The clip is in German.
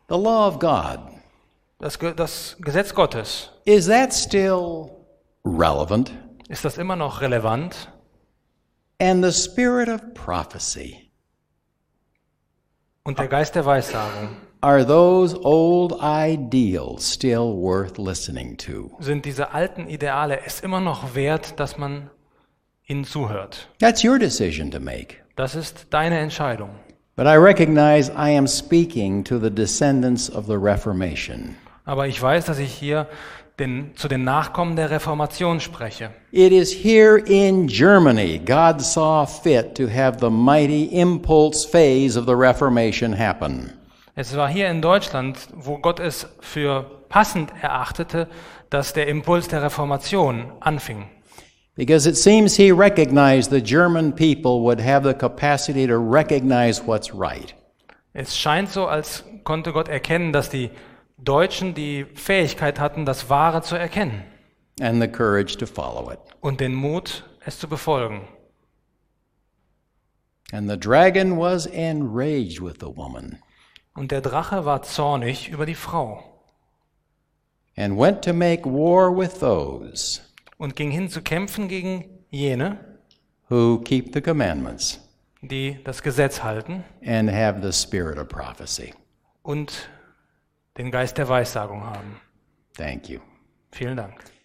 The law of God, Das Gesetz Gottes, is that still relevant? ist das immer noch relevant? And the spirit of prophecy, Und der Geist der Weissagung, are those old ideals still worth listening to? sind diese alten Ideale es immer noch wert, dass man ihnen zuhört? That's your decision to make. Das ist deine Entscheidung. But I recognize I am speaking to the descendants of the Reformation. Aber ich weiß, dass ich hier zu den Nachkommen der Reformation spreche. It is here in Germany God saw fit to have the mighty impulse phase of the Reformation happen. Es war hier in Deutschland, wo Gott es für passend erachtete, dass der Impuls der Reformation anfing. Because it seems he recognized the German people would have the capacity to recognize what's right. Es scheint so, als konnte Gott erkennen, dass die Deutschen die Fähigkeit hatten, das Wahre zu erkennen And the courage to follow it. und den Mut, es zu befolgen. And the dragon was enraged with the woman, Und der Drache war zornig über die Frau and went to make war with those und ging hin zu kämpfen gegen jene, who keep the commandments die das Gesetz halten and have the spirit of prophecy. und den Geist der Weissagung haben. Thank you. Vielen Dank.